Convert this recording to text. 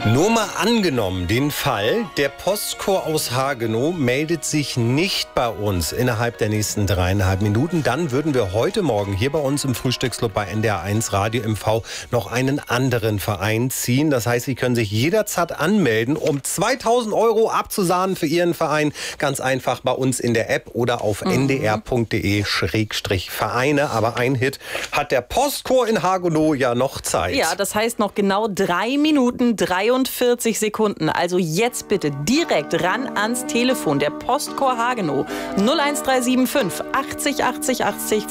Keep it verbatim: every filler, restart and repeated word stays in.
Nur mal angenommen, den Fall, der Postchor aus Hagenow meldet sich nicht bei uns innerhalb der nächsten dreieinhalb Minuten. Dann würden wir heute Morgen hier bei uns im Frühstücksclub bei N D R eins Radio M V noch einen anderen Verein ziehen. Das heißt, Sie können sich jederzeit anmelden, um zweitausend Euro abzusahnen für Ihren Verein. Ganz einfach bei uns in der App oder auf mhm. n d r punkt d e Schrägstrich Vereine. Aber ein Hit hat der Postchor in Hagenow ja noch Zeit. Ja, das heißt noch genau drei Minuten, dreiundvierzig Sekunden. Also jetzt bitte direkt ran ans Telefon. Der Postchor Hagenow null eins drei sieben fünf achtzig achtzig achtzig